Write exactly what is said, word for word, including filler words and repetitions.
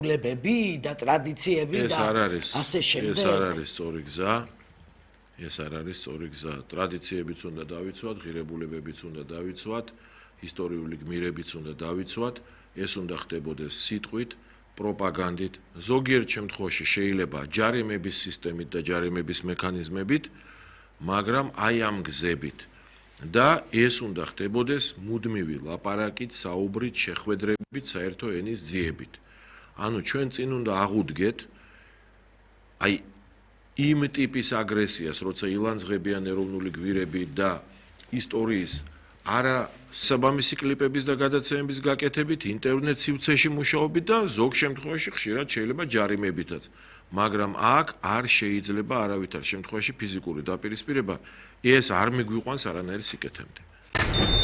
ლებები და ტრადიციები და ასე შემდეგ. ეს არ არის სწორი გზა. ეს არ არის სწორი გზა. ტრადიციებიც უნდა დავიცვათ, ღირებულებებიც უნდა დავიცვათ, ისტორიული გმირებიც უნდა დავიცვათ. ეს უნდა ხდებოდეს სიტყვით, პროპაგანდით, ზოგიერთ შემთხვევაში შეიძლება ჯარიმების სისტემით და ჯარიმების მექანიზმებით, მაგრამ აი ამ გზებით. და ეს უნდა ხდებოდეს მუდმივი ლაპარაკით, საუბრით, შეხვედრებით, საერთო ენის ძიებით. ანუ ჩვენ წინ უნდა აღუდგეთ აი იმ ტიპის აგრესიას, როცა ილანძღებიან ეროვნული გვირები და ისტორიის არა საბამისი კლიპების და გადაცემების გაკეთებით, ინტერნეტ სივრცეში მუშაობით და ზოგ შემთხვევაში ხშირად შეიძლება ჯარიმებითაც. მაგრამ აქ არ შეიძლება არავითარ შემთხვევაში ფიზიკური დაპირისპირება, ეს არ მიგვიყვანს არანაირ სიკეთემდე.